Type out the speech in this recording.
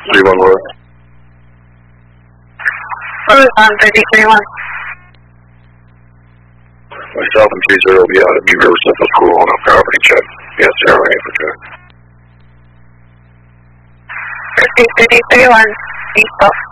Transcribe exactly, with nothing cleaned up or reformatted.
three one one. Horizon thirty three one. Myself and three zero will be out at Beaver River Central School on a property check. Yes, sir, running for check. thirty three one. East